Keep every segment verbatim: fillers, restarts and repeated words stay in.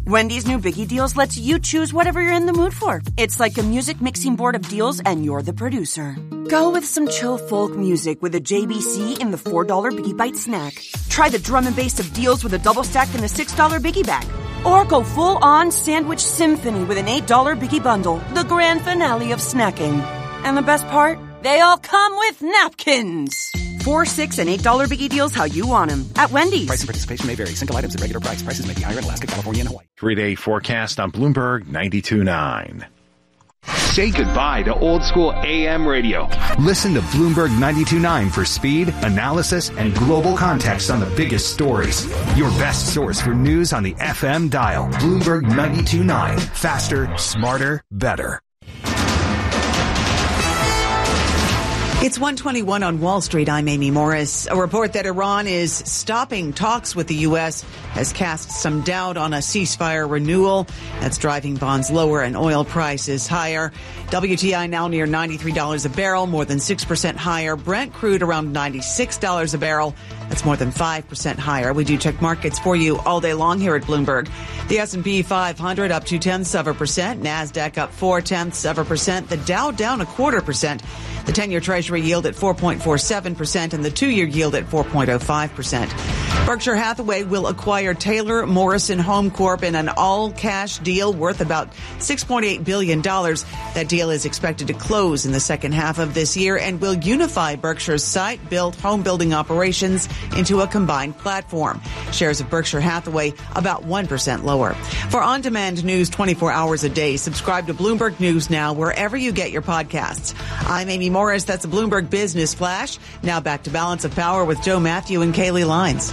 Wendy's new Biggie Deals lets you choose whatever you're in the mood for. It's like a music mixing board of deals, and you're the producer. Go with some chill folk music with a J B C in the four dollar Biggie Bite snack. Try the drum and bass of deals with a double stack in the six dollar Biggie Bag. Or go full-on sandwich symphony with an eight dollar Biggie Bundle, the grand finale of snacking. And the best part? They all come with napkins. Four, six, and eight dollar Biggie Deals how you want them at Wendy's. Price and participation may vary. Single items at regular price. Prices may be higher in Alaska, California, and Hawaii. Three-day forecast on Bloomberg ninety-two point nine. Say goodbye to old school A M radio. Listen to Bloomberg ninety-two point nine for speed, analysis, and global context on the biggest stories. Your best source for news on the F M dial. Bloomberg ninety-two point nine. Faster, smarter, better. It's one twenty-one on Wall Street. I'm Amy Morris. A report that Iran is stopping talks with the U S has cast some doubt on a ceasefire renewal. That's driving bonds lower and oil prices higher. W T I now near ninety-three dollars a barrel, more than six percent higher. Brent crude around ninety-six dollars a barrel. That's more than five percent higher. We do check markets for you all day long here at Bloomberg. The S and P five hundred up two tenths of a percent. NASDAQ up four tenths of a percent. The Dow down a quarter percent. The ten-year Treasury yield at four point four seven percent and the two-year yield at four point oh five percent. Berkshire Hathaway will acquire Taylor Morrison Home Corp in an all-cash deal worth about six point eight billion dollars. That deal is expected to close in the second half of this year and will unify Berkshire's site-built home-building operations into a combined platform. Shares of Berkshire Hathaway about one percent lower. For on-demand news twenty-four hours a day, subscribe to Bloomberg News Now wherever you get your podcasts. I'm Amy Morris. That's a Bloomberg Business Flash. Now back to Balance of Power with Joe Matthew and Kaylee Lines.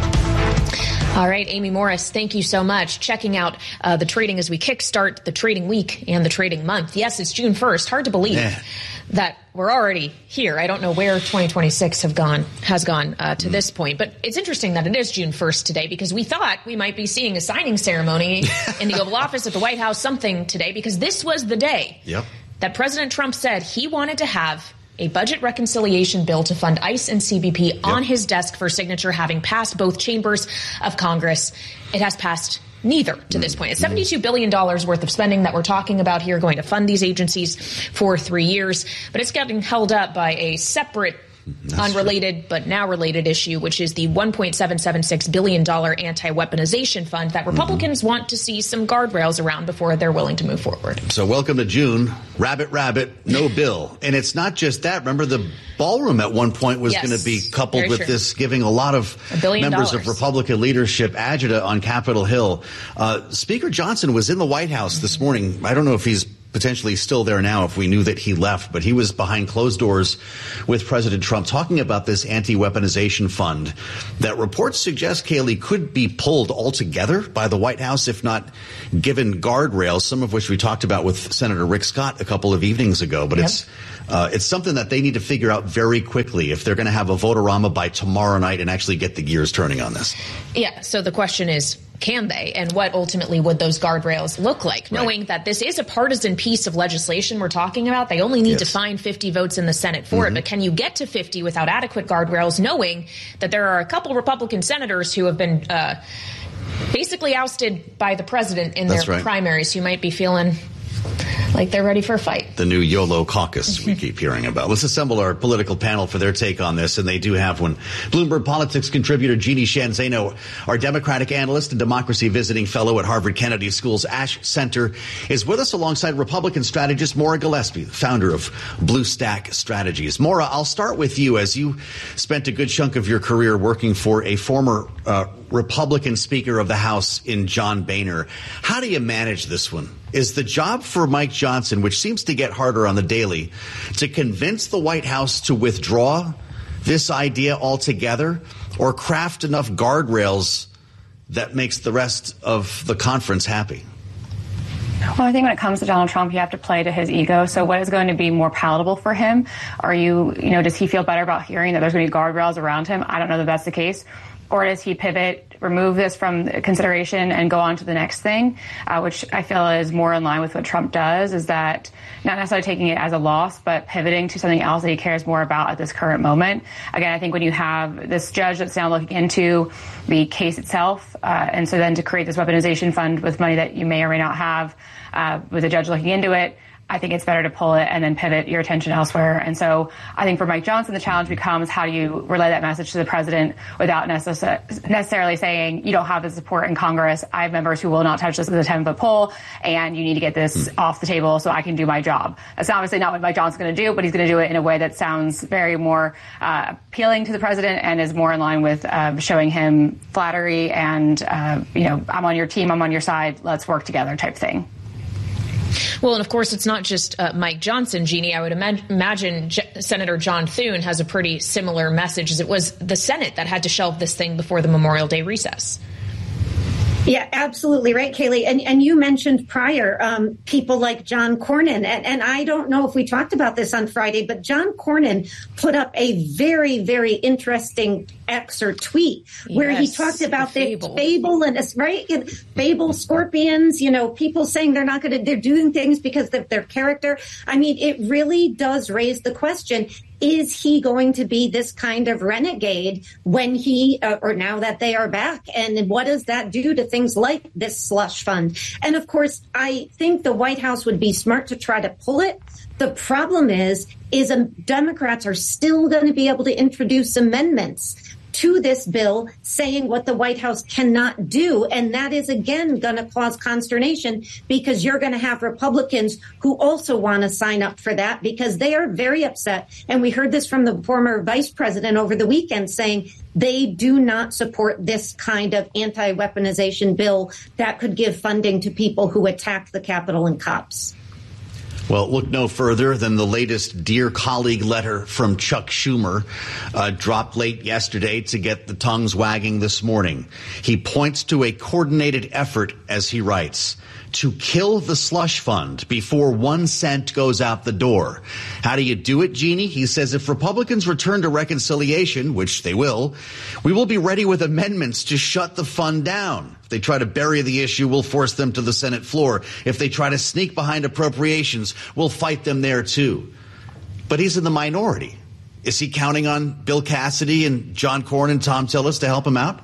All right, Amy Morris, thank you so much. Checking out uh, the trading as we kickstart the trading week and the trading month. Yes, it's June first. Hard to believe yeah. that we're already here. I don't know where twenty twenty-six have gone, has gone uh, to mm. this point. But it's interesting that it is June first today because we thought we might be seeing a signing ceremony in the Oval Office at the White House, something today, because this was the day yep. that President Trump said he wanted to have a budget reconciliation bill to fund ICE and C B P yep. on his desk for signature, having passed both chambers of Congress. It has passed neither to mm. this point. It's seventy-two billion dollars worth of spending that we're talking about here, going to fund these agencies for three years. But it's getting held up by a separate That's unrelated true. but now related issue, which is the one point seven seven six billion dollars anti-weaponization fund that Republicans mm-hmm. want to see some guardrails around before they're willing to move forward. So welcome to June. Rabbit, rabbit, no bill. And it's not just that. Remember, the ballroom at one point was yes, going to be coupled with true. this, giving a lot of a billion members dollars. of Republican leadership agita on Capitol Hill. Uh, Speaker Johnson was in the White House mm-hmm. this morning. I don't know if he's potentially still there now if we knew that he left, but he was behind closed doors with President Trump talking about this anti-weaponization fund that reports suggest, Kaylee, could be pulled altogether by the White House if not given guardrails, some of which we talked about with Senator Rick Scott a couple of evenings ago. But yep. it's uh, it's something that they need to figure out very quickly if they're going to have a vote-a-rama by tomorrow night and actually get the gears turning on this. Yeah, so the question is, can they? And what ultimately would those guardrails look like? Right. Knowing that this is a partisan piece of legislation we're talking about. They only need yes. to find fifty votes in the Senate for mm-hmm. it. But can you get to fifty without adequate guardrails, knowing that there are a couple Republican senators who have been uh, basically ousted by the president in That's their right. primaries who might be feeling like they're ready for a fight. The new YOLO caucus we keep hearing about. Let's assemble our political panel for their take on this, and they do have one. Bloomberg Politics contributor Jeannie Sheehan Zaino, our Democratic analyst and democracy visiting fellow at Harvard Kennedy School's Ash Center, is with us alongside Republican strategist Maura Gillespie, the founder of Blue Stack Strategies. Maura, I'll start with you, as you spent a good chunk of your career working for a former uh, Republican Speaker of the House in John Boehner. How do you manage this one? Is the job for Mike Johnson, which seems to get harder on the daily, to convince the White House to withdraw this idea altogether, or craft enough guardrails that makes the rest of the conference happy? Well, I think when it comes to Donald Trump, you have to play to his ego. So what is going to be more palatable for him? Are you, you know, does he feel better about hearing that there's going to be guardrails around him? I don't know that that's the case. Or does he pivot remove this from consideration and go on to the next thing, uh, which I feel is more in line with what Trump does, is that not necessarily taking it as a loss, but pivoting to something else that he cares more about at this current moment. Again, I think when you have this judge that's now looking into the case itself, uh, and so then to create this weaponization fund with money that you may or may not have, uh, with the judge looking into it, I think it's better to pull it and then pivot your attention elsewhere. And so I think for Mike Johnson, the challenge becomes how do you relay that message to the president without necess- necessarily saying you don't have the support in Congress. I have members who will not touch this with a ten-foot pole, and you need to get this mm. off the table so I can do my job. That's obviously not what Mike Johnson's going to do, but he's going to do it in a way that sounds very more uh, appealing to the president and is more in line with uh, showing him flattery and, uh, you know, I'm on your team, I'm on your side, let's work together type thing. Well, and of course, it's not just uh, Mike Johnson, Jeannie. I would ima- imagine J- Senator John Thune has a pretty similar message, as it was the Senate that had to shelve this thing before the Memorial Day recess. Yeah, absolutely right, Kayleigh. And and you mentioned prior um, people like John Cornyn. And, and I don't know if we talked about this on Friday, but John Cornyn put up a very, very interesting X or tweet where yes, he talked about the fable, the fable and right, and fable scorpions, you know, people saying they're not going to, they're doing things because of their character. I mean, it really does raise the question. Is he going to be this kind of renegade when he, uh, or now that they are back? And what does that do to things like this slush fund? And of course, I think the White House would be smart to try to pull it. The problem is, is um, Democrats are still going to be able to introduce amendments to this bill saying what the White House cannot do. And that is, again, going to cause consternation because you're going to have Republicans who also want to sign up for that because they are very upset. And we heard this from the former vice president over the weekend saying they do not support this kind of anti-weaponization bill that could give funding to people who attacked the Capitol and cops. Well, look no further than the latest Dear Colleague letter from Chuck Schumer, uh, dropped late yesterday to get the tongues wagging this morning. He points to a coordinated effort, as he writes, to kill the slush fund before one cent goes out the door. How do you do it, Jeannie? He says if Republicans return to reconciliation, which they will, we will be ready with amendments to shut the fund down. If they try to bury the issue, we'll force them to the Senate floor. If they try to sneak behind appropriations, we'll fight them there, too. But he's in the minority. Is he counting on Bill Cassidy and John Cornyn and Tom Tillis to help him out?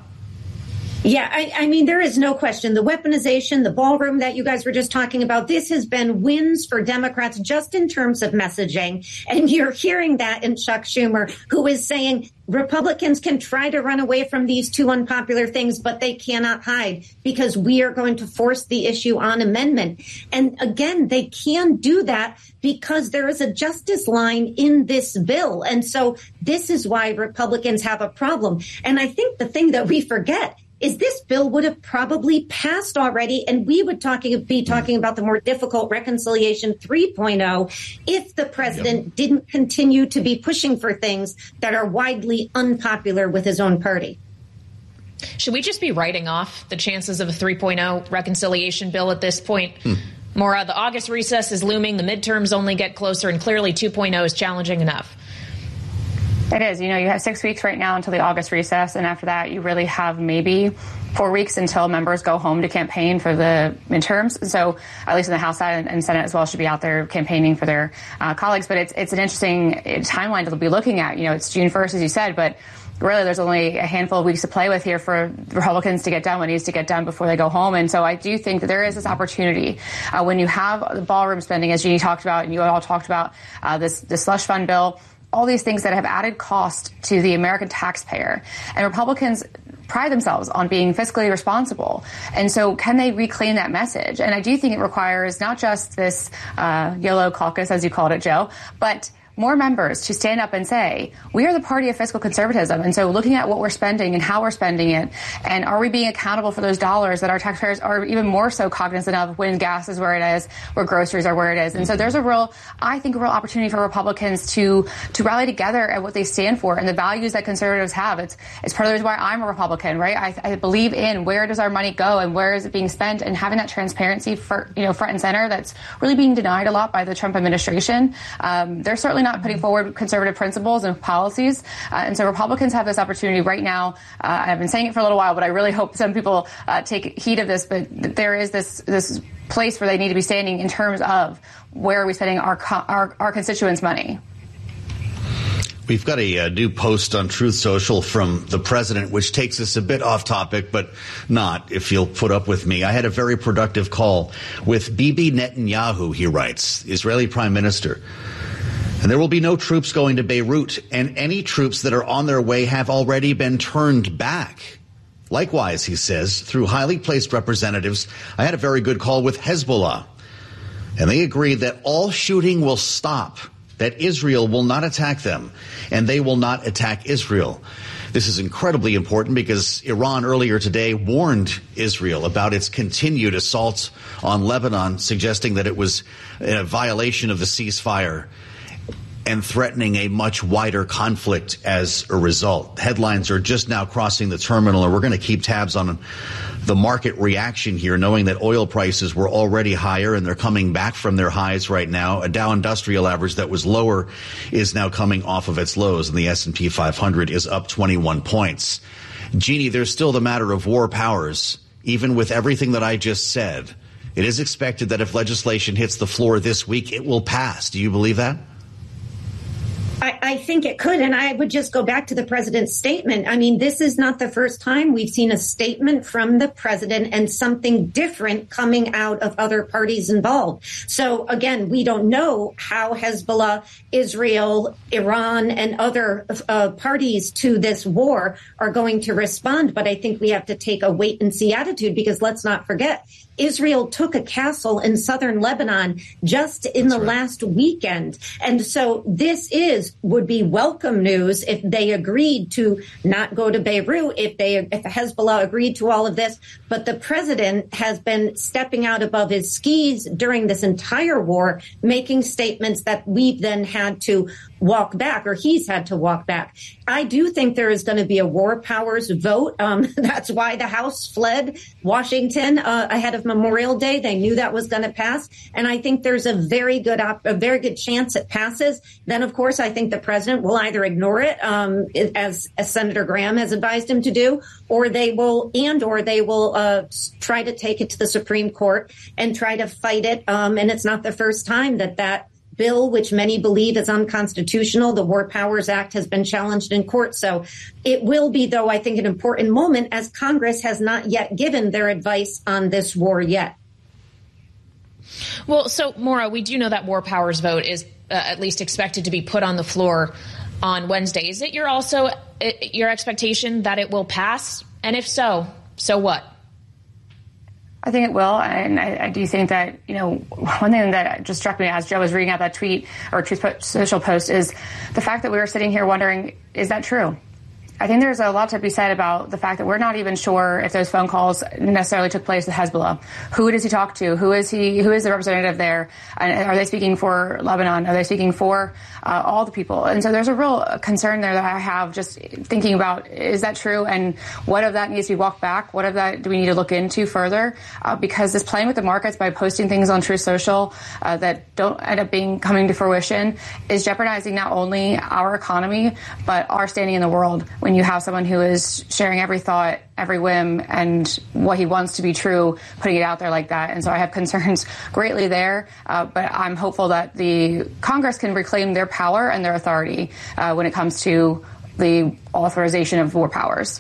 Yeah, I, I mean, there is no question. The weaponization, the ballroom that you guys were just talking about, this has been wins for Democrats just in terms of messaging. And you're hearing that in Chuck Schumer, who is saying Republicans can try to run away from these two unpopular things, but they cannot hide because we are going to force the issue on amendment. And again, they can do that because there is a justice line in this bill. And so this is why Republicans have a problem. And I think the thing that we forget is this bill would have probably passed already, and we would talking, be talking about the more difficult Reconciliation three point oh if the president yep. didn't continue to be pushing for things that are widely unpopular with his own party. Should we just be writing off the chances of a three point oh reconciliation bill at this point? Hmm. Maura, the August recess is looming, the midterms only get closer, and clearly two point oh is challenging enough. It is. You know, you have six weeks right now until the August recess, and after that, you really have maybe four weeks until members go home to campaign for the midterms. So at least in the House side and Senate as well should be out there campaigning for their uh, colleagues. But it's it's an interesting timeline to be looking at. You know, it's June first, as you said, but really there's only a handful of weeks to play with here for Republicans to get done what needs to get done before they go home. And so I do think that there is this opportunity uh, when you have the ballroom spending, as Jeannie talked about, and you all talked about, uh, this, this slush fund bill, all these things that have added cost to the American taxpayer. And Republicans pride themselves on being fiscally responsible. And so can they reclaim that message? And I do think it requires not just this uh, yellow caucus, as you called it, Joe, but more members to stand up and say, we are the party of fiscal conservatism. And so looking at what we're spending and how we're spending it, and are we being accountable for those dollars that our taxpayers are even more so cognizant of when gas is where it is, where groceries are where it is. And so there's a real, I think, a real opportunity for Republicans to to rally together at what they stand for and the values that conservatives have. It's it's part of the reason why I'm a Republican, right? I, I believe in where does our money go and where is it being spent, and having that transparency for, you know, front and center that's really being denied a lot by the Trump administration. Um, they're certainly not putting forward conservative principles and policies. Uh, and so Republicans have this opportunity right now. Uh, I've been saying it for a little while, but I really hope some people uh, take heed of this. But there is this this place where they need to be standing in terms of where are we spending our our, our constituents' money. We've got a, a new post on Truth Social from the president, which takes us a bit off topic, but not, if you'll put up with me. I had a very productive call with Bibi Netanyahu, he writes, Israeli prime minister. And there will be no troops going to Beirut, and any troops that are on their way have already been turned back. Likewise, he says, through highly placed representatives, I had a very good call with Hezbollah. And they agreed that all shooting will stop, that Israel will not attack them, and they will not attack Israel. This is incredibly important because Iran earlier today warned Israel about its continued assaults on Lebanon, suggesting that it was a violation of the ceasefire and threatening a much wider conflict as a result. Headlines are just now crossing the terminal, and we're going to keep tabs on the market reaction here, knowing that oil prices were already higher and they're coming back from their highs right now. A Dow Industrial average that was lower is now coming off of its lows, and the S and P five hundred is up twenty-one points. Jeannie, there's still the matter of war powers. Even with everything that I just said, it is expected that if legislation hits the floor this week, it will pass. Do you believe that? I, I think it could. And I would just go back to the president's statement. I mean, this is not the first time we've seen a statement from the president and something different coming out of other parties involved. So, again, we don't know how Hezbollah, Israel, Iran, and other uh, parties to this war are going to respond. But I think we have to take a wait and see attitude, because let's not forget, Israel took a castle in southern Lebanon just in That's the right. last weekend. And so this is would be welcome news if they agreed to not go to Beirut, if they if Hezbollah agreed to all of this. But the president has been stepping out above his skis during this entire war, making statements that we've then had to walk back, or he's had to walk back. I do think there is going to be a war powers vote. Um, that's why the House fled Washington uh, ahead of Memorial Day. They knew that was going to pass. And I think there's a very good, op- a very good chance it passes. Then, of course, I think the president will either ignore it, um, as, as Senator Graham has advised him to do, or they will, and or they will uh, try to take it to the Supreme Court and try to fight it. Um, and it's not the first time that that bill, which many believe is unconstitutional, the War Powers Act, has been challenged in court. So it will be, though, I think, an important moment, as Congress has not yet given their advice on this war yet. Well, so, Maura, we do know that War Powers vote is uh, at least expected to be put on the floor on Wednesday. Is it your also uh, your expectation that it will pass? And if so, so what? I think it will, and I, I do think that, you know, one thing that just struck me as Joe was reading out that tweet or Truth Social post is the fact that we were sitting here wondering, is that true? I think there's a lot to be said about the fact that we're not even sure if those phone calls necessarily took place with Hezbollah. Who does he talk to? Who is he? Who is the representative there? And are they speaking for Lebanon? Are they speaking for uh, all the people? And so there's a real concern there that I have just thinking about, is that true? And what of that needs to be walked back? What of that do we need to look into further? Uh, because this playing with the markets by posting things on Truth Social uh, that don't end up being coming to fruition is jeopardizing not only our economy, but our standing in the world. When you have someone who is sharing every thought, every whim, and what he wants to be true, putting it out there like that. And so I have concerns greatly there, uh, but I'm hopeful that the Congress can reclaim their power and their authority uh, when it comes to the authorization of war powers.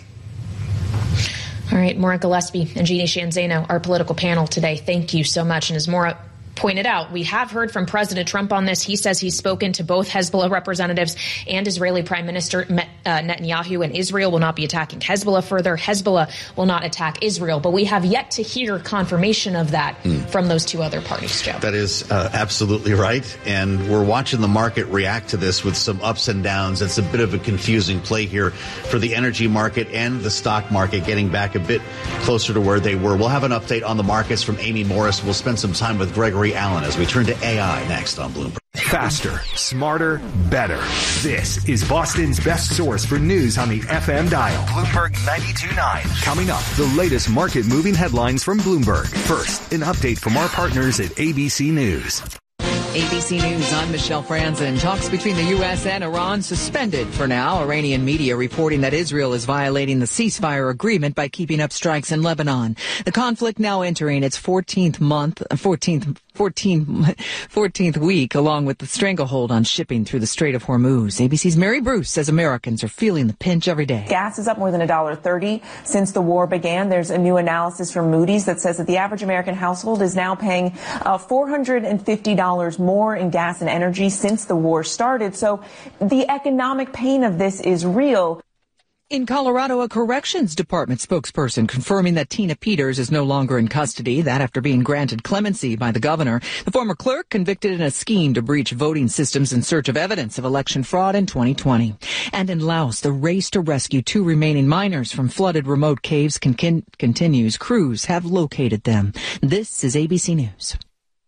All right, Maura Gillespie and Jeannie Sheehan Zaino, our political panel today. Thank you so much. And as Maura pointed out, we have heard from President Trump on this. He says he's spoken to both Hezbollah representatives and Israeli Prime Minister Netanyahu, and Israel will not be attacking Hezbollah further. Hezbollah will not attack Israel. But we have yet to hear confirmation of that mm. from those two other parties, Joe. That is uh, absolutely right. And we're watching the market react to this with some ups and downs. It's a bit of a confusing play here for the energy market and the stock market, getting back a bit closer to where they were. We'll have an update on the markets from Amy Morris. We'll spend some time with Gregory Allen as we turn to A I next on Bloomberg. Faster, smarter, better. This is Boston's best source for news on the F M dial. Bloomberg ninety-two point nine. Coming up, the latest market-moving headlines from Bloomberg. First, an update from our partners at A B C News. A B C News, I'm Michelle Franzen. Talks between the U S and Iran suspended for now. Iranian media reporting that Israel is violating the ceasefire agreement by keeping up strikes in Lebanon. The conflict now entering its fourteenth month, fourteenth, fourteenth, fourteenth week, along with the stranglehold on shipping through the Strait of Hormuz. A B C's Mary Bruce says Americans are feeling the pinch every day. Gas is up more than one dollar thirty since the war began. There's a new analysis from Moody's that says that the average American household is now paying uh, four hundred fifty dollars more in gas and energy since the war started. So the economic pain of this is real. In Colorado, a corrections department spokesperson confirming that Tina Peters is no longer in custody. That after being granted clemency by the governor. The former clerk convicted in a scheme to breach voting systems in search of evidence of election fraud in twenty twenty. And in Laos, the race to rescue two remaining miners from flooded remote caves con- continues. Crews have located them. This is A B C News.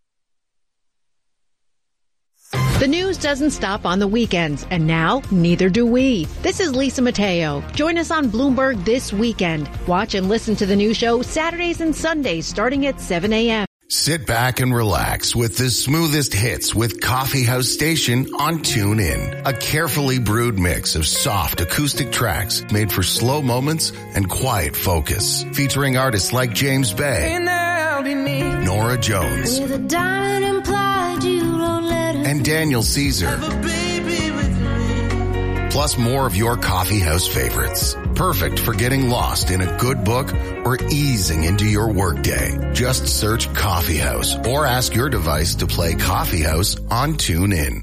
The news doesn't stop on the weekends, and now neither do we. This is Lisa Mateo. Join us on Bloomberg this weekend. Watch and listen to the new show Saturdays and Sundays starting at seven a.m. Sit back and relax with the smoothest hits with Coffee House Station on TuneIn. A carefully brewed mix of soft acoustic tracks made for slow moments and quiet focus. Featuring artists like James Bay, Nora Jones, with a diamond implied you don't let her and Daniel Caesar. Plus more of your coffee house favorites. Perfect for getting lost in a good book or easing into your workday. Just search Coffee House or ask your device to play Coffee House on TuneIn.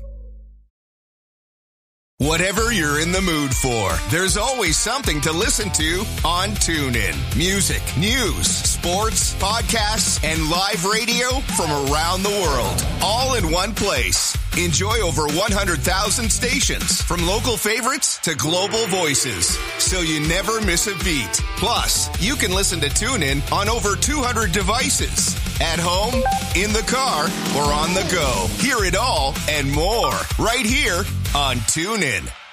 Whatever you're in the mood for, there's always something to listen to on TuneIn. Music, news, sports, podcasts, and live radio from around the world, all in one place. Enjoy over one hundred thousand stations, from local favorites to global voices, so you never miss a beat. Plus, you can listen to TuneIn on over two hundred devices. At home, in the car, or on the go. Hear it all and more right here on TuneIn.